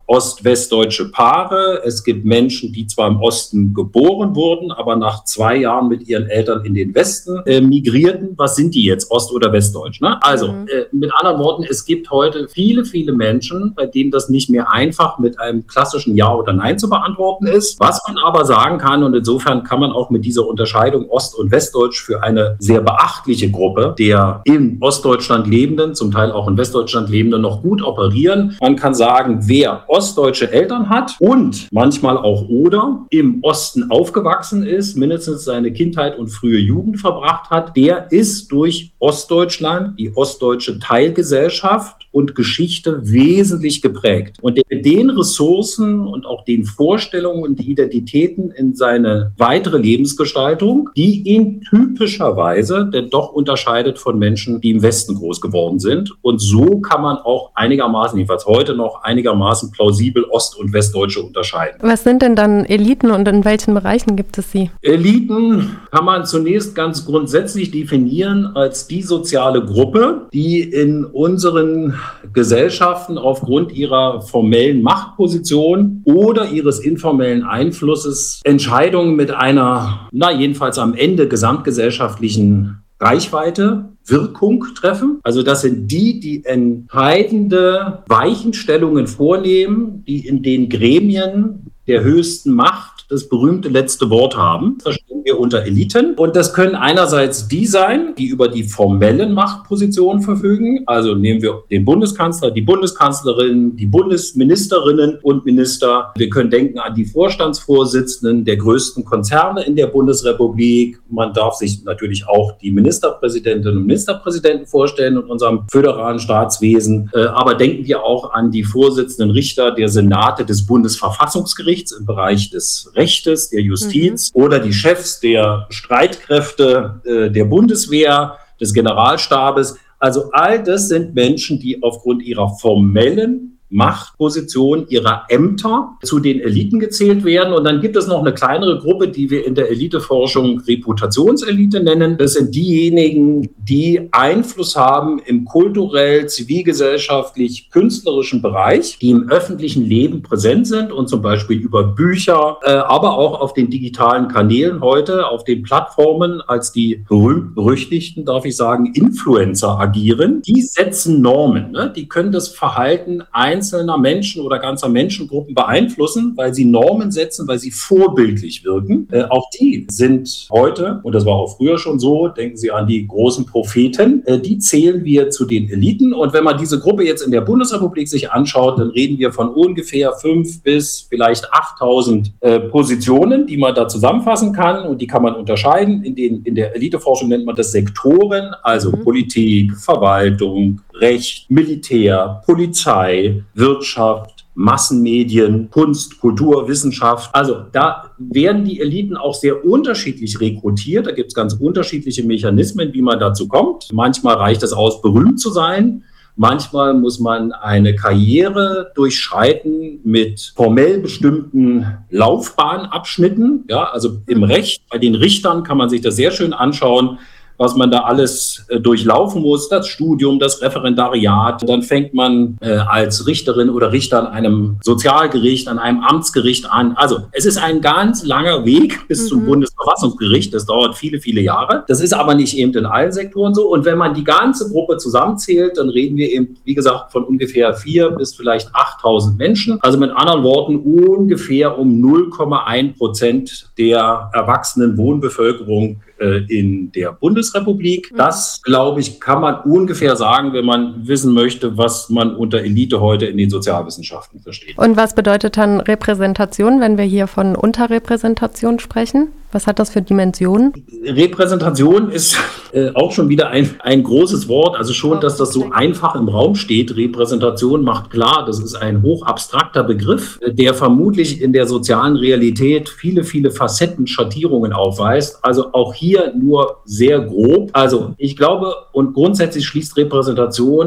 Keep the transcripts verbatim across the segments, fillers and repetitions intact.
ost-westdeutsche Paare, es gibt Menschen, die zwar im Osten geboren wurden, aber nach zwei Jahren mit ihren Eltern in den Westen äh, migrierten. Was sind die jetzt, ost- oder westdeutsch? Ne? Also mhm. äh, mit anderen Worten, es gibt heute viele, viele Menschen, bei denen das nicht mehr einfach mit einem klassischen Ja oder Nein zu beantworten ist. Was man aber sagen kann, und insofern kann man auch mit dieser Unterscheidung Ost- und Westdeutsch für eine sehr beachtliche Gruppe der in Ostdeutschland Lebenden, zum Teil auch in Westdeutschland Lebenden, noch gut operieren. Man kann sagen, wer ostdeutsche Eltern hat und manchmal auch oder im Osten aufgewachsen ist, mindestens seine Kindheit und frühe Jugend verbracht hat, der ist durch Ostdeutschland, die ostdeutsche Teilgesellschaft und Geschichte wesentlich geprägt. Und der mit den Ressourcen und auch den Vorstellungen und Identitäten in seine weitere Lebensgestaltung, die ihn typischerweise denn doch unterscheidet von Menschen, die im Westen groß geworden sind. Und so kann man auch einigermaßen, jedenfalls heute noch, einigermaßen plausibel Ost- und Westdeutsche unterscheiden. Was sind denn dann Eliten und in welchen Bereichen gibt es sie? Eliten kann man zunächst ganz grundsätzlich definieren als die soziale Gruppe, die in unseren Gesellschaften aufgrund ihrer formellen Machtposition oder ihres informellen Einflusses Entscheidungen mit einer, na jedenfalls am Ende gesamtgesellschaftlichen Reichweite, Wirkung treffen. Also das sind die, die entscheidende Weichenstellungen vornehmen, die in den Gremien der höchsten Macht das berühmte letzte Wort haben. Das verstehen wir unter Eliten. Und das können einerseits die sein, die über die formellen Machtpositionen verfügen. Also nehmen wir den Bundeskanzler, die Bundeskanzlerin, die Bundesministerinnen und Minister. Wir können denken an die Vorstandsvorsitzenden der größten Konzerne in der Bundesrepublik. Man darf sich natürlich auch die Ministerpräsidentinnen und Ministerpräsidenten vorstellen in unserem föderalen Staatswesen. Aber denken wir auch an die Vorsitzenden Richter der Senate des Bundesverfassungsgerichts im Bereich des Rechtes, der Justiz mhm. oder die Chefs der Streitkräfte äh, der Bundeswehr, des Generalstabes. Also all das sind Menschen, die aufgrund ihrer formellen Machtposition ihrer Ämter zu den Eliten gezählt werden. Und dann gibt es noch eine kleinere Gruppe, die wir in der Eliteforschung Reputationselite nennen. Das sind diejenigen, die Einfluss haben im kulturell, zivilgesellschaftlich, künstlerischen Bereich, die im öffentlichen Leben präsent sind und zum Beispiel über Bücher, äh, aber auch auf den digitalen Kanälen heute, auf den Plattformen als die berühmt-berüchtigten, darf ich sagen, Influencer agieren. Die setzen Normen, ne? Die können das Verhalten ein einzelner Menschen oder ganzer Menschengruppen beeinflussen, weil sie Normen setzen, weil sie vorbildlich wirken. Äh, auch die sind heute, und das war auch früher schon so, denken Sie an die großen Propheten, äh, die zählen wir zu den Eliten. Und wenn man diese Gruppe jetzt in der Bundesrepublik sich anschaut, dann reden wir von ungefähr fünf bis vielleicht achttausend äh, Positionen, die man da zusammenfassen kann. Und die kann man unterscheiden. In, den, in der Eliteforschung nennt man das Sektoren, also mhm. Politik, Verwaltung, Recht, Militär, Polizei, Wirtschaft, Massenmedien, Kunst, Kultur, Wissenschaft. Also da werden die Eliten auch sehr unterschiedlich rekrutiert. Da gibt es ganz unterschiedliche Mechanismen, wie man dazu kommt. Manchmal reicht es aus, berühmt zu sein. Manchmal muss man eine Karriere durchschreiten mit formell bestimmten Laufbahnabschnitten. Ja, also im Recht, bei den Richtern kann man sich das sehr schön anschauen, was man da alles äh, durchlaufen muss, das Studium, das Referendariat. Dann fängt man äh, als Richterin oder Richter an einem Sozialgericht, an einem Amtsgericht an. Also es ist ein ganz langer Weg bis mhm. zum Bundesverfassungsgericht. Das dauert viele, viele Jahre. Das ist aber nicht eben in allen Sektoren so. Und wenn man die ganze Gruppe zusammenzählt, dann reden wir eben, wie gesagt, von ungefähr vier bis vielleicht achttausend Menschen. Also mit anderen Worten ungefähr um null Komma eins Prozent der erwachsenen Wohnbevölkerung in der Bundesrepublik. Das, glaube ich, kann man ungefähr sagen, wenn man wissen möchte, was man unter Elite heute in den Sozialwissenschaften versteht. Und was bedeutet dann Repräsentation, wenn wir hier von Unterrepräsentation sprechen? Was hat das für Dimensionen? Repräsentation ist äh, auch schon wieder ein, ein großes Wort. Also schon, dass das so einfach im Raum steht. Repräsentation macht klar, das ist ein hochabstrakter Begriff, der vermutlich in der sozialen Realität viele, viele Facetten, Schattierungen aufweist. Also auch hier nur sehr grob. Also ich glaube, und grundsätzlich schließt Repräsentation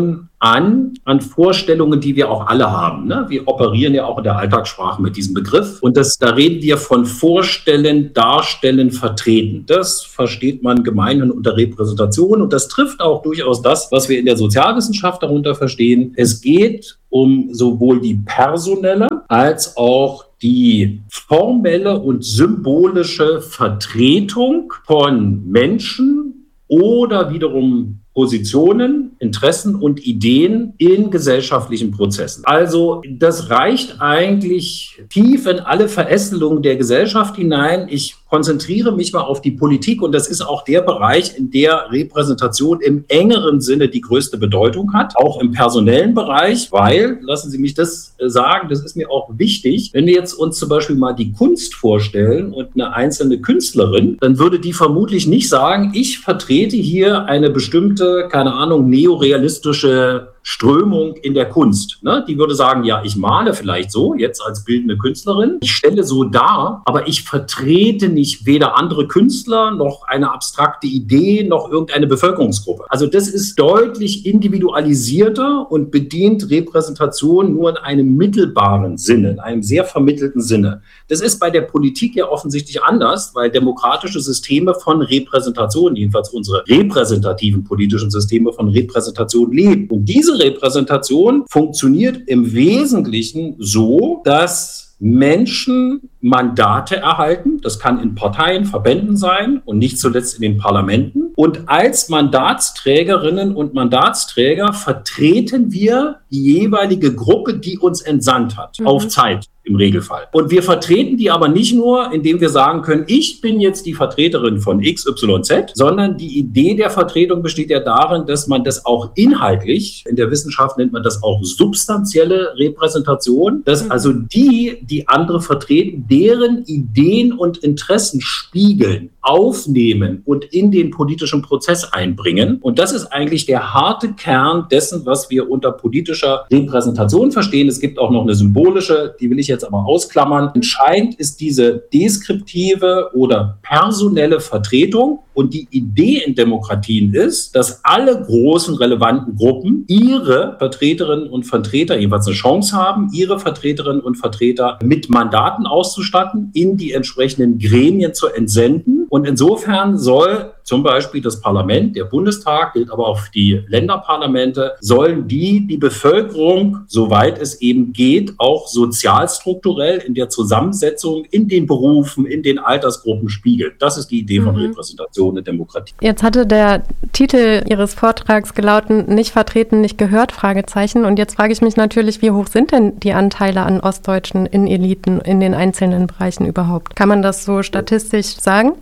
an, an Vorstellungen, die wir auch alle haben. Ne? Wir operieren ja auch in der Alltagssprache mit diesem Begriff. Und das, da reden wir von Vorstellen, Darstellen, Vertreten. Das versteht man gemeinhin unter Repräsentation. Und das trifft auch durchaus das, was wir in der Sozialwissenschaft darunter verstehen. Es geht um sowohl die personelle als auch die formelle und symbolische Vertretung von Menschen oder wiederum Positionen, Interessen und Ideen in gesellschaftlichen Prozessen. Also das reicht eigentlich tief in alle Verästelungen der Gesellschaft hinein. Ich konzentriere mich mal auf die Politik und das ist auch der Bereich, in der Repräsentation im engeren Sinne die größte Bedeutung hat, auch im personellen Bereich, weil, lassen Sie mich das sagen, das ist mir auch wichtig, wenn wir jetzt uns zum Beispiel mal die Kunst vorstellen und eine einzelne Künstlerin, dann würde die vermutlich nicht sagen, ich vertrete hier eine bestimmte keine Ahnung, neorealistische Strömung in der Kunst. Ne? Die würde sagen, ja, ich male vielleicht so, jetzt als bildende Künstlerin. Ich stelle so dar, aber ich vertrete nicht weder andere Künstler, noch eine abstrakte Idee, noch irgendeine Bevölkerungsgruppe. Also das ist deutlich individualisierter und bedient Repräsentation nur in einem mittelbaren Sinne, in einem sehr vermittelten Sinne. Das ist bei der Politik ja offensichtlich anders, weil demokratische Systeme von Repräsentation, jedenfalls unsere repräsentativen politischen Systeme von Repräsentation leben. Und diese Repräsentation funktioniert im Wesentlichen so, dass Menschen Mandate erhalten. Das kann in Parteien, Verbänden sein und nicht zuletzt in den Parlamenten. Und als Mandatsträgerinnen und Mandatsträger vertreten wir die jeweilige Gruppe, die uns entsandt hat, mhm. auf Zeit. Im Regelfall. Und wir vertreten die aber nicht nur, indem wir sagen können, ich bin jetzt die Vertreterin von X Y Z, sondern die Idee der Vertretung besteht ja darin, dass man das auch inhaltlich, in der Wissenschaft nennt man das auch substanzielle Repräsentation, dass also die, die andere vertreten, deren Ideen und Interessen spiegeln, aufnehmen und in den politischen Prozess einbringen. Und das ist eigentlich der harte Kern dessen, was wir unter politischer Repräsentation verstehen. Es gibt auch noch eine symbolische, die will ich jetzt aber ausklammern. Entscheidend ist diese deskriptive oder personelle Vertretung. Und die Idee in Demokratien ist, dass alle großen relevanten Gruppen ihre Vertreterinnen und Vertreter jeweils eine Chance haben, ihre Vertreterinnen und Vertreter mit Mandaten auszustatten, in die entsprechenden Gremien zu entsenden. Und insofern soll zum Beispiel das Parlament, der Bundestag, gilt aber auch für die Länderparlamente, sollen die die Bevölkerung, soweit es eben geht, auch sozialstrukturell in der Zusammensetzung, in den Berufen, in den Altersgruppen spiegeln. Das ist die Idee von mhm. Repräsentation in Demokratie. Jetzt hatte der Titel Ihres Vortrags gelautet, nicht vertreten, nicht gehört, Fragezeichen. Und jetzt frage ich mich natürlich, wie hoch sind denn die Anteile an Ostdeutschen in Eliten in den einzelnen Bereichen überhaupt? Kann man das so statistisch sagen?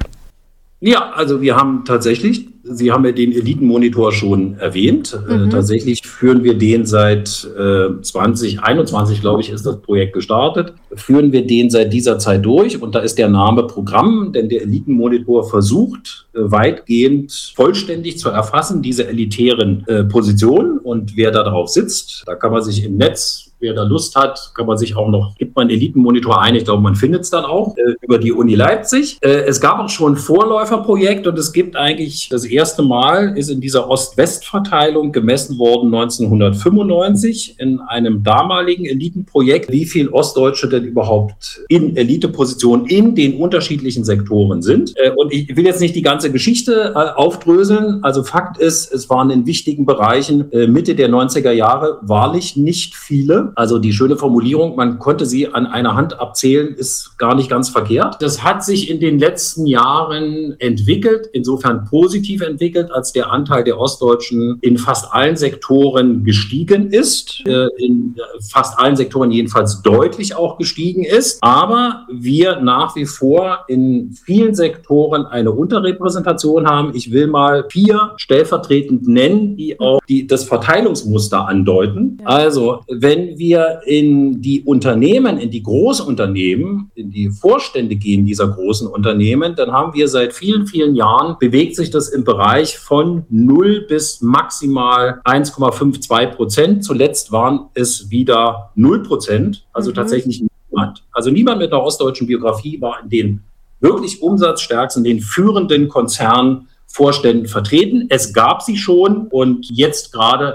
Ja, also wir haben tatsächlich, Sie haben ja den Elitenmonitor schon erwähnt, mhm. äh, tatsächlich führen wir den seit äh, zwanzig einundzwanzig, glaube ich, ist das Projekt gestartet, führen wir den seit dieser Zeit durch und da ist der Name Programm, denn der Elitenmonitor versucht äh, weitgehend vollständig zu erfassen, diese elitären äh, Positionen und wer da drauf sitzt, da kann man sich im Netz, wer da Lust hat, kann man sich auch noch, gibt man Elitenmonitor ein, ich glaube, man findet es dann auch, äh, über die Uni Leipzig. Äh, es gab auch schon ein Vorläuferprojekt und es gibt eigentlich, das erste Mal ist in dieser Ost-West-Verteilung gemessen worden neunzehnhundertfünfundneunzig in einem damaligen Elitenprojekt, wie viel Ostdeutsche denn überhaupt in Elitepositionen in den unterschiedlichen Sektoren sind. Äh, und ich will jetzt nicht die ganze Geschichte äh, aufdröseln, also Fakt ist, es waren in wichtigen Bereichen äh, Mitte der neunziger Jahre wahrlich nicht viele. Also die schöne Formulierung, man konnte sie an einer Hand abzählen, ist gar nicht ganz verkehrt. Das hat sich in den letzten Jahren entwickelt, insofern positiv entwickelt, als der Anteil der Ostdeutschen in fast allen Sektoren gestiegen ist, in fast allen Sektoren jedenfalls deutlich auch gestiegen ist, aber wir nach wie vor in vielen Sektoren eine Unterrepräsentation haben. Ich will mal vier stellvertretend nennen, die auch die, das Verteilungsmuster andeuten. Also wenn wir in die Unternehmen, in die Großunternehmen, in die Vorstände gehen dieser großen Unternehmen, dann haben wir seit vielen, vielen Jahren, bewegt sich das im Bereich von null bis maximal eins Komma zweiundfünfzig Prozent. Zuletzt waren es wieder null Prozent, also mhm. tatsächlich niemand. Also niemand mit einer ostdeutschen Biografie war in den wirklich umsatzstärksten, den führenden Konzernvorständen vertreten. Es gab sie schon und jetzt gerade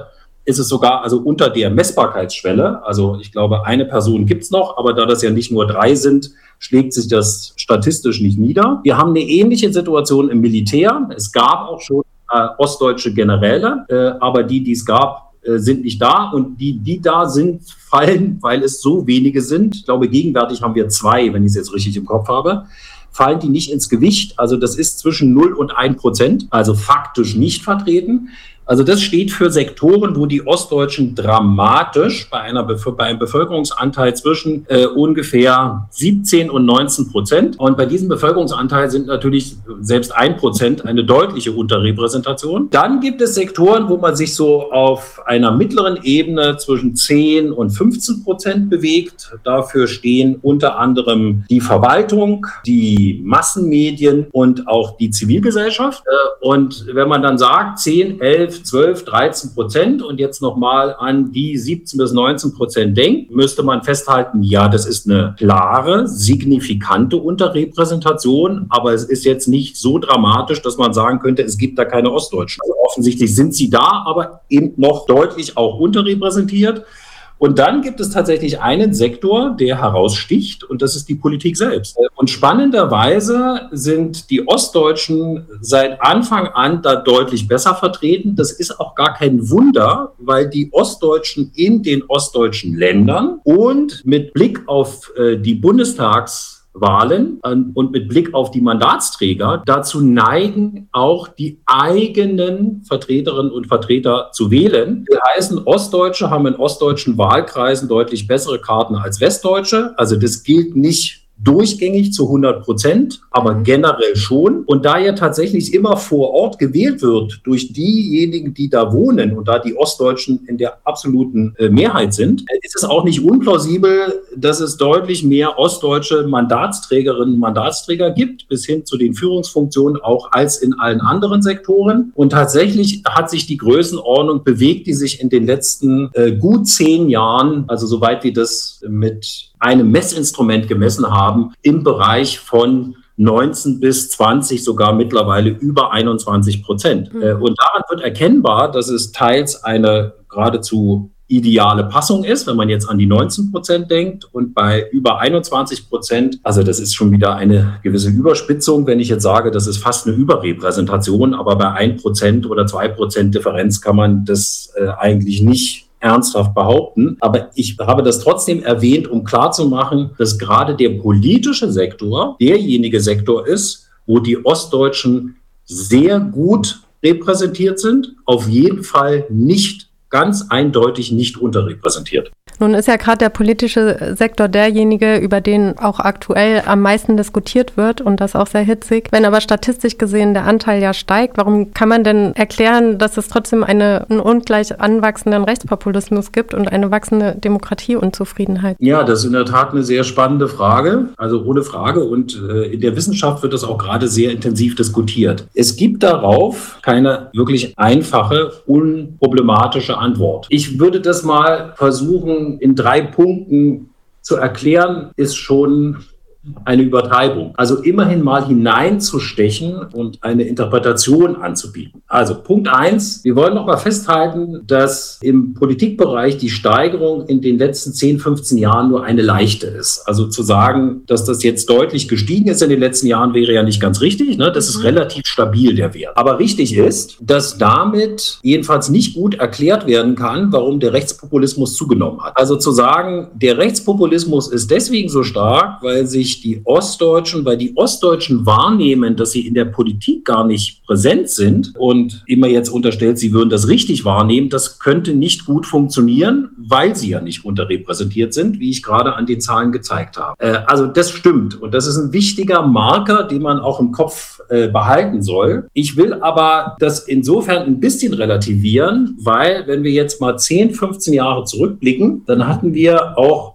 ist es sogar also unter der Messbarkeitsschwelle. Also ich glaube, eine Person gibt es noch, aber da das ja nicht nur drei sind, schlägt sich das statistisch nicht nieder. Wir haben eine ähnliche Situation im Militär. Es gab auch schon äh, ostdeutsche Generäle, äh, aber die, die es gab, äh, sind nicht da. Und die, die da sind, fallen, weil es so wenige sind. Ich glaube, gegenwärtig haben wir zwei, wenn ich es jetzt richtig im Kopf habe. Fallen die nicht ins Gewicht. Also das ist zwischen null und ein Prozent, also faktisch nicht vertreten. Also das steht für Sektoren, wo die Ostdeutschen dramatisch bei, einer Bef- bei einem Bevölkerungsanteil zwischen äh, ungefähr siebzehn und neunzehn Prozent. Und bei diesem Bevölkerungsanteil sind natürlich selbst ein Prozent eine deutliche Unterrepräsentation. Dann gibt es Sektoren, wo man sich so auf einer mittleren Ebene zwischen zehn und fünfzehn Prozent bewegt. Dafür stehen unter anderem die Verwaltung, die Massenmedien und auch die Zivilgesellschaft. Und wenn man dann sagt, zehn, elf, zwölf, dreizehn Prozent und jetzt nochmal an die siebzehn bis neunzehn Prozent denkt, müsste man festhalten, ja, das ist eine klare, signifikante Unterrepräsentation, aber es ist jetzt nicht so dramatisch, dass man sagen könnte, es gibt da keine Ostdeutschen. Also offensichtlich sind sie da, aber eben noch deutlich auch unterrepräsentiert. Und dann gibt es tatsächlich einen Sektor, der heraussticht, und das ist die Politik selbst. Und spannenderweise sind die Ostdeutschen seit Anfang an da deutlich besser vertreten. Das ist auch gar kein Wunder, weil die Ostdeutschen in den ostdeutschen Ländern und mit Blick auf äh, die Bundestags Wahlen und mit Blick auf die Mandatsträger dazu neigen, auch die eigenen Vertreterinnen und Vertreter zu wählen. Das heißt, Ostdeutsche haben in ostdeutschen Wahlkreisen deutlich bessere Karten als Westdeutsche. Also das gilt nicht durchgängig zu hundert Prozent, aber generell schon. Und da ja tatsächlich immer vor Ort gewählt wird durch diejenigen, die da wohnen und da die Ostdeutschen in der absoluten äh, Mehrheit sind, ist es auch nicht unplausibel, dass es deutlich mehr ostdeutsche Mandatsträgerinnen und Mandatsträger gibt, bis hin zu den Führungsfunktionen auch als in allen anderen Sektoren. Und tatsächlich hat sich die Größenordnung bewegt, die sich in den letzten äh, gut zehn Jahren, also soweit wir das mit einem Messinstrument gemessen haben, im Bereich von neunzehn bis zwanzig, sogar mittlerweile über einundzwanzig Prozent. Mhm. Und daran wird erkennbar, dass es teils eine geradezu ideale Passung ist, wenn man jetzt an die neunzehn Prozent denkt, und bei über einundzwanzig Prozent, also das ist schon wieder eine gewisse Überspitzung, wenn ich jetzt sage, das ist fast eine Überrepräsentation, aber bei ein Prozent oder zwei Prozent Differenz kann man das äh, eigentlich nicht ernsthaft behaupten. Aber ich habe das trotzdem erwähnt, um klarzumachen, dass gerade der politische Sektor derjenige Sektor ist, wo die Ostdeutschen sehr gut repräsentiert sind, auf jeden Fall nicht, ganz eindeutig nicht unterrepräsentiert. Nun ist ja gerade der politische Sektor derjenige, über den auch aktuell am meisten diskutiert wird und das auch sehr hitzig. Wenn aber statistisch gesehen der Anteil ja steigt, warum kann man denn erklären, dass es trotzdem eine, einen ungleich anwachsenden Rechtspopulismus gibt und eine wachsende Demokratieunzufriedenheit? Ja, das ist in der Tat eine sehr spannende Frage, also ohne Frage. Und äh, in der Wissenschaft wird das auch gerade sehr intensiv diskutiert. Es gibt darauf keine wirklich einfache, unproblematische Antwort. Ich würde das mal versuchen, in drei Punkten zu erklären, ist schon eine Übertreibung. Also immerhin mal hineinzustechen und eine Interpretation anzubieten. Also Punkt eins, wir wollen noch mal festhalten, dass im Politikbereich die Steigerung in den letzten zehn, fünfzehn Jahren nur eine leichte ist. Also zu sagen, dass das jetzt deutlich gestiegen ist in den letzten Jahren, wäre ja nicht ganz richtig. Ne? Das ist relativ stabil, der Wert. Aber richtig ist, dass damit jedenfalls nicht gut erklärt werden kann, warum der Rechtspopulismus zugenommen hat. Also zu sagen, der Rechtspopulismus ist deswegen so stark, weil sich die Ostdeutschen, weil die Ostdeutschen wahrnehmen, dass sie in der Politik gar nicht präsent sind und immer jetzt unterstellt, sie würden das richtig wahrnehmen, das könnte nicht gut funktionieren, weil sie ja nicht unterrepräsentiert sind, wie ich gerade an den Zahlen gezeigt habe. Äh, also das stimmt und das ist ein wichtiger Marker, den man auch im Kopf äh, behalten soll. Ich will aber das insofern ein bisschen relativieren, weil wenn wir jetzt mal zehn, fünfzehn Jahre zurückblicken, dann hatten wir auch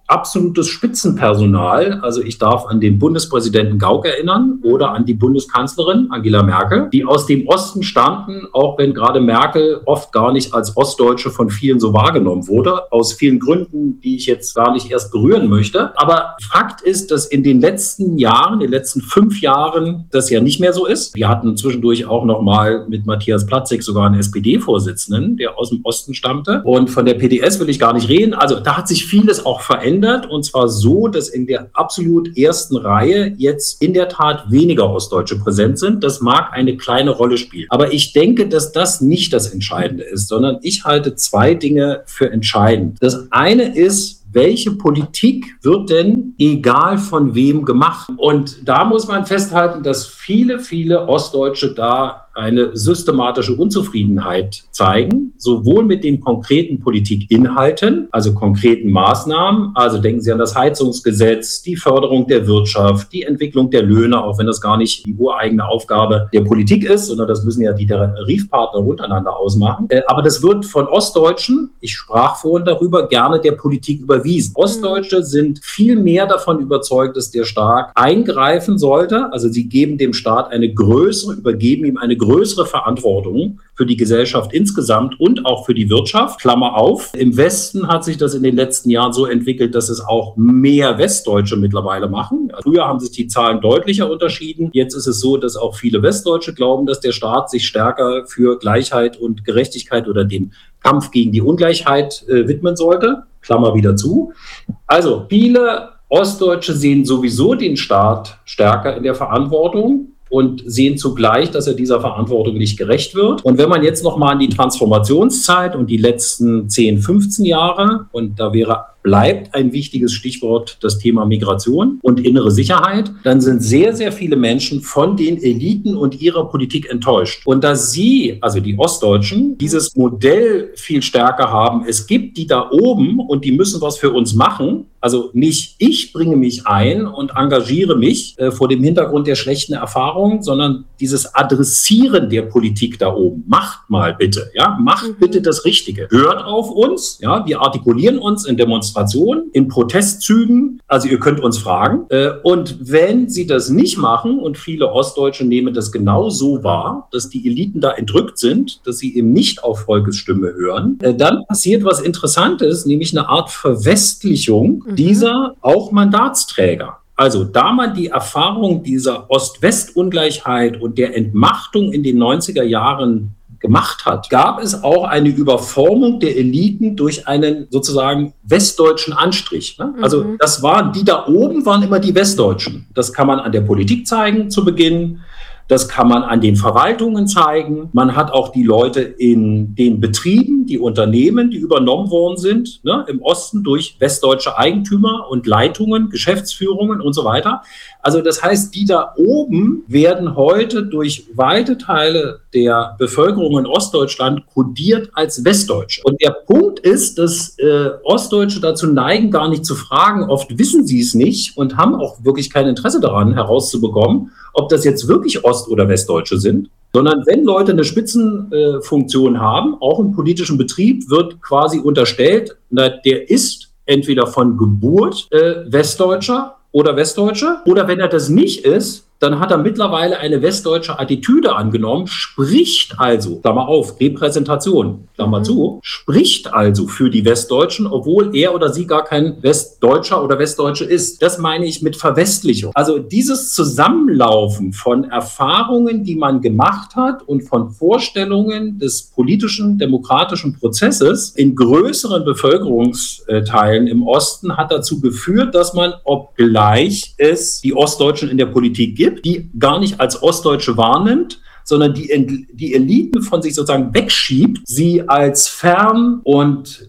absolutes Spitzenpersonal. Also ich darf an den Bundespräsidenten Gauck erinnern oder an die Bundeskanzlerin Angela Merkel, die aus dem Osten stammten, auch wenn gerade Merkel oft gar nicht als Ostdeutsche von vielen so wahrgenommen wurde, aus vielen Gründen, die ich jetzt gar nicht erst berühren möchte. Aber Fakt ist, dass in den letzten Jahren, in den letzten fünf Jahren, das ja nicht mehr so ist. Wir hatten zwischendurch auch noch mal mit Matthias Platzek sogar einen S P D-Vorsitzenden, der aus dem Osten stammte. Und von der P D S will ich gar nicht reden. Also da hat sich vieles auch verändert. Und zwar so, dass in der absolut ersten Reihe jetzt in der Tat weniger Ostdeutsche präsent sind. Das mag eine kleine Rolle spielen. Aber ich denke, dass das nicht das Entscheidende ist, sondern ich halte zwei Dinge für entscheidend. Das eine ist, welche Politik wird denn egal von wem gemacht? Und da muss man festhalten, dass viele, viele Ostdeutsche da eine systematische Unzufriedenheit zeigen, sowohl mit den konkreten Politikinhalten, also konkreten Maßnahmen, also denken Sie an das Heizungsgesetz, die Förderung der Wirtschaft, die Entwicklung der Löhne, auch wenn das gar nicht die ureigene Aufgabe der Politik ist, sondern das müssen ja die Tarifpartner untereinander ausmachen. Aber das wird von Ostdeutschen, ich sprach vorhin darüber, gerne der Politik überwiesen. Ostdeutsche sind viel mehr davon überzeugt, dass der Staat eingreifen sollte, also sie geben dem Staat eine größere, übergeben ihm eine größere Verantwortung für die Gesellschaft insgesamt und auch für die Wirtschaft. Klammer auf. Im Westen hat sich das in den letzten Jahren so entwickelt, dass es auch mehr Westdeutsche mittlerweile machen. Früher haben sich die Zahlen deutlicher unterschieden. Jetzt ist es so, dass auch viele Westdeutsche glauben, dass der Staat sich stärker für Gleichheit und Gerechtigkeit oder den Kampf gegen die Ungleichheit äh, widmen sollte. Klammer wieder zu. Also viele Ostdeutsche sehen sowieso den Staat stärker in der Verantwortung und sehen zugleich, dass er dieser Verantwortung nicht gerecht wird. Und wenn man jetzt noch mal an die Transformationszeit und die letzten zehn, fünfzehn Jahre, und da wäre bleibt ein wichtiges Stichwort das Thema Migration und innere Sicherheit, dann sind sehr, sehr viele Menschen von den Eliten und ihrer Politik enttäuscht. Und dass sie, also die Ostdeutschen, dieses Modell viel stärker haben, es gibt die da oben und die müssen was für uns machen, also nicht ich bringe mich ein und engagiere mich äh, vor dem Hintergrund der schlechten Erfahrungen, sondern dieses Adressieren der Politik da oben. Macht mal bitte, ja, macht bitte das Richtige. Hört auf uns, ja, wir artikulieren uns in Demonstrationen, in Protestzügen, also ihr könnt uns fragen. Äh, und wenn sie das nicht machen, und viele Ostdeutsche nehmen das genau so wahr, dass die Eliten da entrückt sind, dass sie eben nicht auf Volkes Stimme hören, äh, dann passiert was Interessantes, nämlich eine Art Verwestlichung dieser auch Mandatsträger. Also da man die Erfahrung dieser Ost-West-Ungleichheit und der Entmachtung in den neunziger Jahren gemacht hat, gab es auch eine Überformung der Eliten durch einen sozusagen westdeutschen Anstrich. Ne? Also das waren, die da oben waren immer die Westdeutschen. Das kann man an der Politik zeigen zu Beginn. Das kann man an den Verwaltungen zeigen. Man hat auch die Leute in den Betrieben, die Unternehmen, die übernommen worden sind, ne, im Osten durch westdeutsche Eigentümer und Leitungen, Geschäftsführungen und so weiter. Also das heißt, die da oben werden heute durch weite Teile der Bevölkerung in Ostdeutschland kodiert als Westdeutsche. Und der Punkt ist, dass äh, Ostdeutsche dazu neigen, gar nicht zu fragen. Oft wissen sie es nicht und haben auch wirklich kein Interesse daran, herauszubekommen, ob das jetzt wirklich Ost- oder Westdeutsche sind. Sondern wenn Leute eine Spitzenfunktion äh, haben, auch im politischen Betrieb, wird quasi unterstellt, na, der ist entweder von Geburt äh, Westdeutscher oder Westdeutsche, oder wenn er das nicht ist, dann hat er mittlerweile eine westdeutsche Attitüde angenommen, spricht also, Klammer auf, Repräsentation, Klammer mhm. zu, spricht also für die Westdeutschen, obwohl er oder sie gar kein Westdeutscher oder Westdeutsche ist. Das meine ich mit Verwestlichung. Also dieses Zusammenlaufen von Erfahrungen, die man gemacht hat und von Vorstellungen des politischen, demokratischen Prozesses in größeren Bevölkerungsteilen im Osten hat dazu geführt, dass man, obgleich es die Ostdeutschen in der Politik gibt, die gar nicht als Ostdeutsche wahrnimmt, sondern die, die Eliten von sich sozusagen wegschiebt, sie als fern und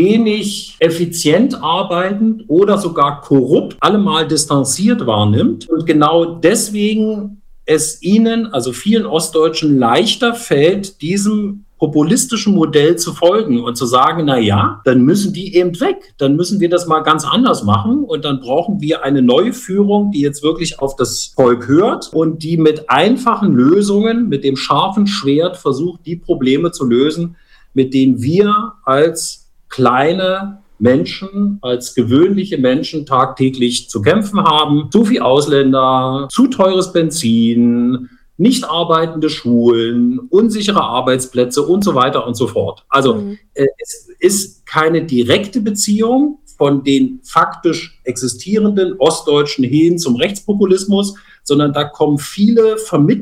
wenig effizient arbeitend oder sogar korrupt allemal distanziert wahrnimmt. Und genau deswegen es ihnen, also vielen Ostdeutschen, leichter fällt, diesem populistischen Modell zu folgen und zu sagen, na ja, dann müssen die eben weg. Dann müssen wir das mal ganz anders machen und dann brauchen wir eine neue Führung, die jetzt wirklich auf das Volk hört und die mit einfachen Lösungen, mit dem scharfen Schwert versucht, die Probleme zu lösen, mit denen wir als kleine Menschen als gewöhnliche Menschen tagtäglich zu kämpfen haben. Zu viel Ausländer, zu teures Benzin, nicht arbeitende Schulen, unsichere Arbeitsplätze und so weiter und so fort. Also mhm. äh, es ist keine direkte Beziehung von den faktisch existierenden Ostdeutschen hin zum Rechtspopulismus, sondern da kommen viele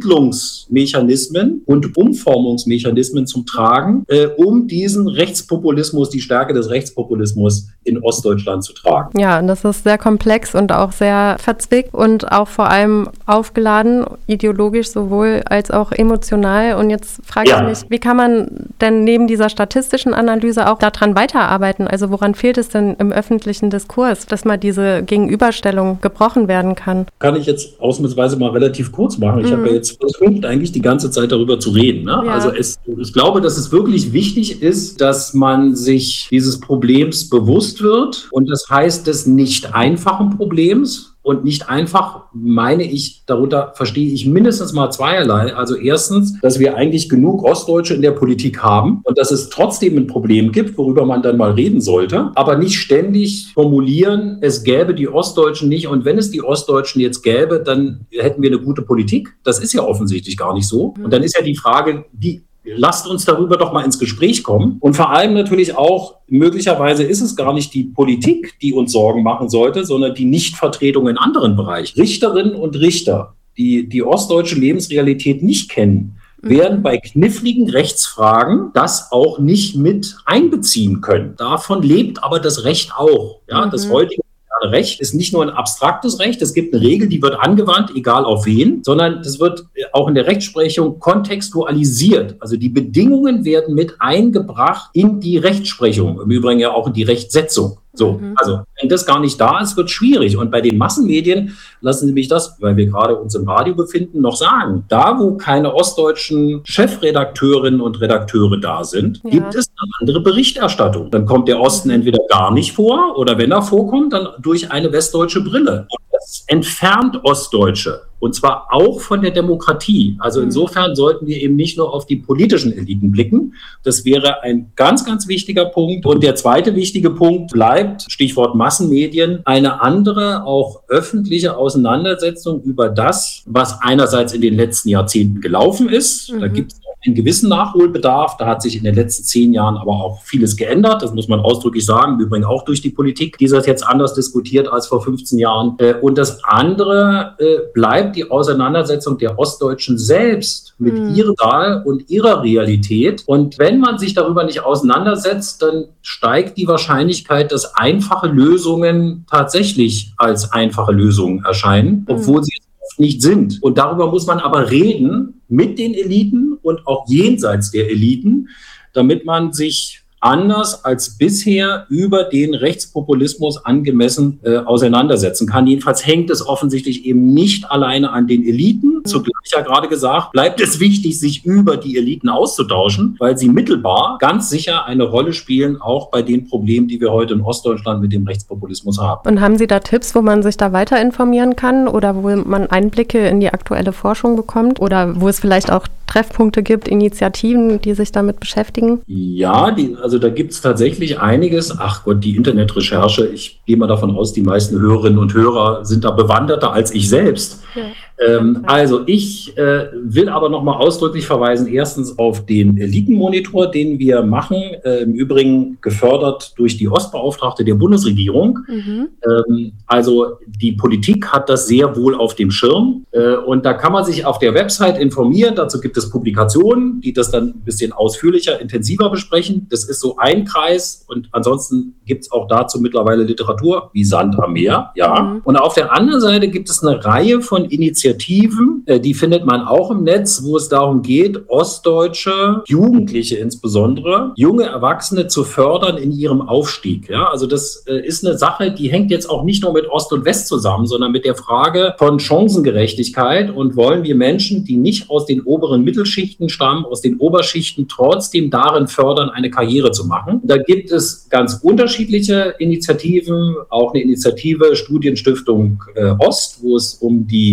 Vermittlungsmechanismen und Umformungsmechanismen zum Tragen, äh, um diesen Rechtspopulismus, die Stärke des Rechtspopulismus in Ostdeutschland zu tragen. Ja, und das ist sehr komplex und auch sehr verzwickt und auch vor allem aufgeladen, ideologisch sowohl als auch emotional. Und jetzt frage ja. ich mich, wie kann man denn neben dieser statistischen Analyse auch daran weiterarbeiten? Also woran fehlt es denn im öffentlichen Diskurs, dass mal diese Gegenüberstellung gebrochen werden kann? Kann ich jetzt ausnahmsweise mal relativ kurz machen. Ich mhm. habe ja jetzt versucht, eigentlich die ganze Zeit darüber zu reden. Ne? Ja. Also es, ich glaube, dass es wirklich wichtig ist, dass man sich dieses Problems bewusst wird. Und das heißt des nicht einfachen Problems. Und nicht einfach, meine ich, darunter verstehe ich mindestens mal zweierlei. Also erstens, dass wir eigentlich genug Ostdeutsche in der Politik haben und dass es trotzdem ein Problem gibt, worüber man dann mal reden sollte, aber nicht ständig formulieren, es gäbe die Ostdeutschen nicht und wenn es die Ostdeutschen jetzt gäbe, dann hätten wir eine gute Politik. Das ist ja offensichtlich gar nicht so. Und dann ist ja die Frage, wie lasst uns darüber doch mal ins Gespräch kommen. Und vor allem natürlich auch, möglicherweise ist es gar nicht die Politik, die uns Sorgen machen sollte, sondern die Nichtvertretung in anderen Bereichen. Richterinnen und Richter, die die ostdeutsche Lebensrealität nicht kennen, werden bei kniffligen Rechtsfragen das auch nicht mit einbeziehen können. Davon lebt aber das Recht auch. Ja, mhm. Das heutige Recht ist nicht nur ein abstraktes Recht, es gibt eine Regel, die wird angewandt, egal auf wen, sondern das wird auch in der Rechtsprechung kontextualisiert. Also die Bedingungen werden mit eingebracht in die Rechtsprechung, im Übrigen ja auch in die Rechtsetzung. So, mhm. Also wenn das gar nicht da ist, wird es schwierig. Und bei den Massenmedien, lassen Sie mich das, weil wir gerade uns im Radio befinden, noch sagen, da wo keine ostdeutschen Chefredakteurinnen und Redakteure da sind, ja. gibt es eine andere Berichterstattung. Dann kommt der Osten entweder gar nicht vor oder wenn er vorkommt, dann durch eine westdeutsche Brille. Und das entfernt Ostdeutsche. Und zwar auch von der Demokratie. Also insofern sollten wir eben nicht nur auf die politischen Eliten blicken. Das wäre ein ganz, ganz wichtiger Punkt. Und der zweite wichtige Punkt bleibt, Stichwort Massenmedien, eine andere, auch öffentliche Auseinandersetzung über das, was einerseits in den letzten Jahrzehnten gelaufen ist. Mhm. Da gibt es einen gewissen Nachholbedarf. Da hat sich in den letzten zehn Jahren aber auch vieles geändert. Das muss man ausdrücklich sagen. Im Übrigen auch durch die Politik, die das jetzt anders diskutiert als vor fünfzehn Jahren. Und das andere bleibt die Auseinandersetzung der Ostdeutschen selbst mit mhm. ihrer Wahl und ihrer Realität. Und wenn man sich darüber nicht auseinandersetzt, dann steigt die Wahrscheinlichkeit, dass einfache Lösungen tatsächlich als einfache Lösungen erscheinen, mhm. obwohl sie es oft nicht sind. Und darüber muss man aber reden mit den Eliten und auch jenseits der Eliten, damit man sich anders als bisher über den Rechtspopulismus angemessen äh, auseinandersetzen kann. Jedenfalls hängt es offensichtlich eben nicht alleine an den Eliten. Mhm. Zugleich ja gerade gesagt, bleibt es wichtig, sich über die Eliten auszutauschen, weil sie mittelbar ganz sicher eine Rolle spielen, auch bei den Problemen, die wir heute in Ostdeutschland mit dem Rechtspopulismus haben. Und haben Sie da Tipps, wo man sich da weiter informieren kann oder wo man Einblicke in die aktuelle Forschung bekommt oder wo es vielleicht auch Treffpunkte gibt, Initiativen, die sich damit beschäftigen? Ja, die, also da gibt es tatsächlich einiges. Ach Gott, die Internetrecherche, ich gehe mal davon aus, die meisten Hörerinnen und Hörer sind da bewanderter als ich selbst. Ja. Ähm, also ich äh, will aber nochmal ausdrücklich verweisen, erstens auf den Elitenmonitor, den wir machen, äh, im Übrigen gefördert durch die Ostbeauftragte der Bundesregierung. Mhm. Ähm, also die Politik hat das sehr wohl auf dem Schirm äh, und da kann man sich auf der Website informieren, dazu gibt es Publikationen, die das dann ein bisschen ausführlicher, intensiver besprechen. Das ist so ein Kreis und ansonsten gibt es auch dazu mittlerweile Literatur wie Sand am Meer. Ja. Mhm. Und auf der anderen Seite gibt es eine Reihe von Initiativen, die findet man auch im Netz, wo es darum geht, ostdeutsche Jugendliche insbesondere, junge Erwachsene zu fördern in ihrem Aufstieg. Ja, also das ist eine Sache, die hängt jetzt auch nicht nur mit Ost und West zusammen, sondern mit der Frage von Chancengerechtigkeit und wollen wir Menschen, die nicht aus den oberen Mittelschichten stammen, aus den Oberschichten trotzdem darin fördern, eine Karriere zu machen. Da gibt es ganz unterschiedliche Initiativen, auch eine Initiative Studienstiftung äh, Ost, wo es um die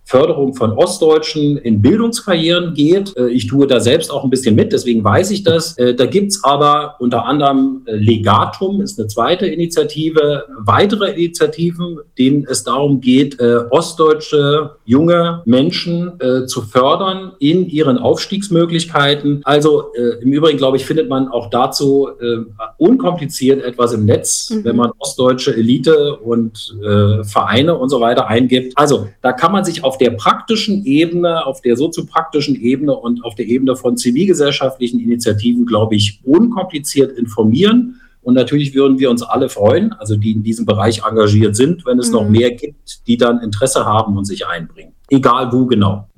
Förderung von Ostdeutschen in Bildungskarrieren geht. Ich tue da selbst auch ein bisschen mit, deswegen weiß ich das. Da gibt es aber unter anderem Legatum, ist eine zweite Initiative, weitere Initiativen, denen es darum geht, ostdeutsche junge Menschen zu fördern in ihren Aufstiegsmöglichkeiten. Also im Übrigen, glaube ich, findet man auch dazu unkompliziert etwas im Netz, mhm. wenn man ostdeutsche Elite und Vereine und so weiter eingibt. Also da kann man sich auf der praktischen Ebene, auf der soziopraktischen Ebene und auf der Ebene von zivilgesellschaftlichen Initiativen, glaube ich, unkompliziert informieren. Und natürlich würden wir uns alle freuen, also die in diesem Bereich engagiert sind, wenn es mhm. noch mehr gibt, die dann Interesse haben und sich einbringen. Egal wo genau.